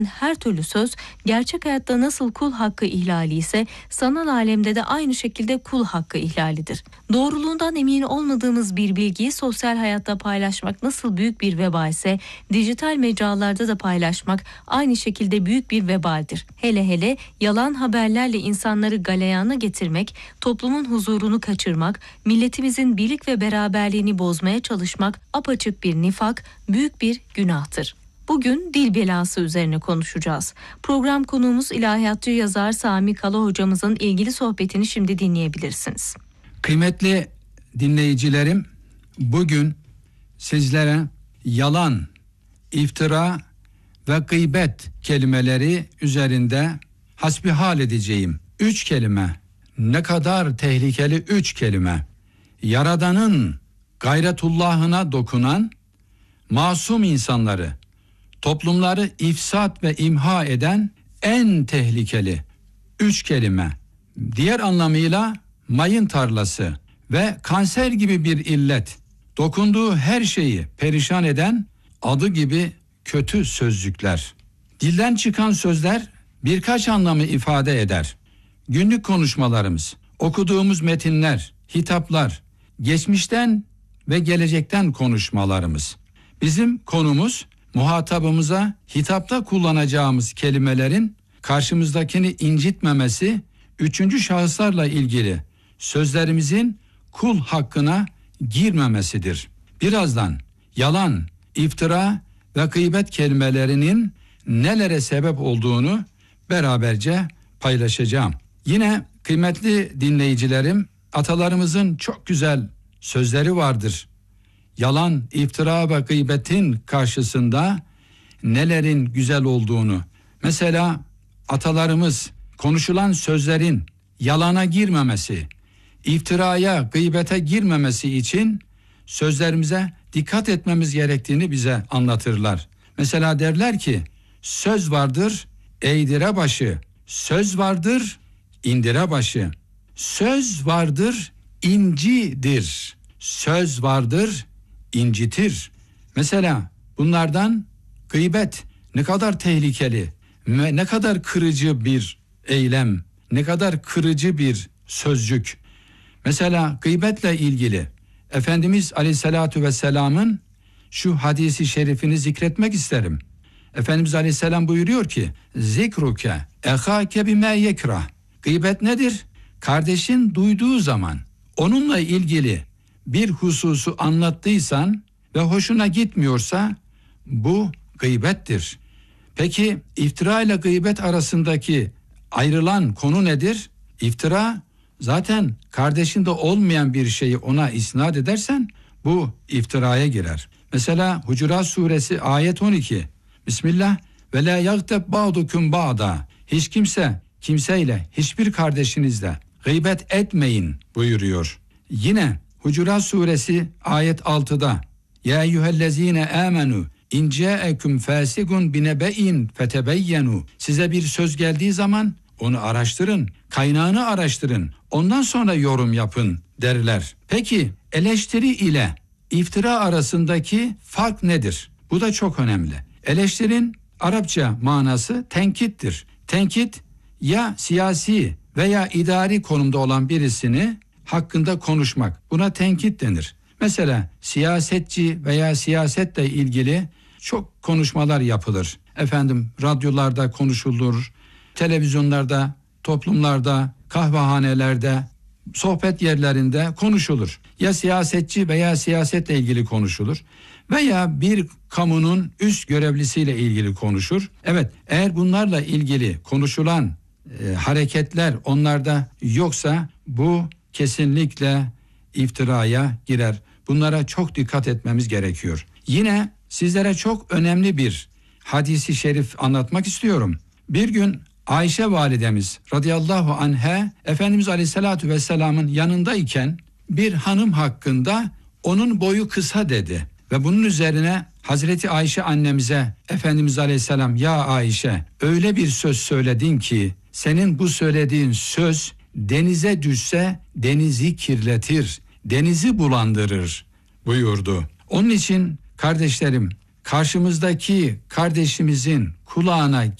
Her türlü söz gerçek hayatta nasıl kul hakkı ihlali ise sanal alemde de aynı şekilde kul hakkı ihlalidir. Doğruluğundan emin olmadığımız bir bilgiyi sosyal hayatta paylaşmak nasıl büyük bir veba ise dijital mecralarda da paylaşmak aynı şekilde büyük bir vebaldir. Hele hele yalan haberlerle insanları galeyana getirmek, toplumun huzurunu kaçırmak, milletimizin birlik ve beraberliğini bozmaya çalışmak apaçık bir nifak, büyük bir günahtır. Bugün dil belası üzerine konuşacağız. Program konuğumuz ilahiyatçı yazar Sami Kala hocamızın ilgili sohbetini şimdi dinleyebilirsiniz. Kıymetli dinleyicilerim, bugün sizlere yalan, iftira ve gıybet kelimeleri üzerinde hasbihal edeceğim. 3 kelime, ne kadar tehlikeli 3 kelime. Yaradan'ın gayretullahına dokunan masum insanları, toplumları ifsat ve imha eden en tehlikeli 3 kelime. Diğer anlamıyla mayın tarlası ve kanser gibi bir illet, dokunduğu her şeyi perişan eden adı gibi kötü sözcükler. Dilden çıkan sözler birkaç anlamı ifade eder. Günlük konuşmalarımız, okuduğumuz metinler, hitaplar, geçmişten ve gelecekten konuşmalarımız. Bizim konumuz muhatabımıza hitapta kullanacağımız kelimelerin karşımızdakini incitmemesi, 3. şahıslarla ilgili sözlerimizin kul hakkına girmemesidir. Birazdan yalan, iftira ve gıybet kelimelerinin nelere sebep olduğunu beraberce paylaşacağım. Yine kıymetli dinleyicilerim, atalarımızın çok güzel sözleri vardır. Yalan, iftira ve gıybetin karşısında nelerin güzel olduğunu. Mesela atalarımız konuşulan sözlerin yalana girmemesi, iftiraya, gıybete girmemesi için sözlerimize dikkat etmemiz gerektiğini bize anlatırlar. Mesela derler ki, söz vardır eğdire başı, söz vardır indire başı, söz vardır incidir, söz vardır incitir. Mesela bunlardan gıybet ne kadar tehlikeli ve ne kadar kırıcı bir eylem, ne kadar kırıcı bir sözcük. Mesela gıybetle ilgili Efendimiz Aleyhisselatü Vesselam'ın şu hadisi şerifini zikretmek isterim. Efendimiz Aleyhisselam buyuruyor ki, zikruke ehake bime yekrah. Gıybet nedir? Kardeşin duyduğu zaman onunla ilgili bir hususu anlattıysan ve hoşuna gitmiyorsa bu gıybettir. Peki iftira ile gıybet arasındaki ayrılan konu nedir? İftira zaten kardeşinde olmayan bir şeyi ona isnat edersen bu iftiraya girer. Mesela Hucurat suresi ayet 12. Bismillah ve la yagteb ba'dukum ba'da. Hiç kimse kimseyle, hiçbir kardeşinizle gıybet etmeyin buyuruyor. Yine Hucurat suresi ayet 6'da ya eyyühellezine amenu in ca'ekum fasigun binebe'in fetebeyyenu. Size bir söz geldiği zaman onu araştırın, kaynağını araştırın, ondan sonra yorum yapın derler. Peki eleştiri ile iftira arasındaki fark nedir? Bu da çok önemli. Eleştirin Arapça manası tenkittir. Tenkit ya siyasi veya idari konumda olan birisini hakkında konuşmak. Buna tenkit denir. Mesela siyasetçi veya siyasetle ilgili çok konuşmalar yapılır. Radyolarda konuşulur, televizyonlarda, toplumlarda, kahvehanelerde, sohbet yerlerinde konuşulur. Ya siyasetçi veya siyasetle ilgili konuşulur veya bir kamunun üst görevlisiyle ilgili konuşur. Evet, eğer bunlarla ilgili konuşulan hareketler onlarda yoksa bu kesinlikle iftiraya girer. Bunlara çok dikkat etmemiz gerekiyor. Yine sizlere çok önemli bir hadisi şerif anlatmak istiyorum. Bir gün Ayşe validemiz radıyallahu anha Efendimiz Aleyhisselatü Vesselam'ın yanındayken bir hanım hakkında onun boyu kısa dedi. Ve bunun üzerine Hazreti Ayşe annemize Efendimiz Aleyhisselam ya Ayşe öyle bir söz söyledin ki senin bu söylediğin söz denize düşse denizi kirletir, denizi bulandırır buyurdu. Onun için kardeşlerim karşımızdaki kardeşimizin kulağına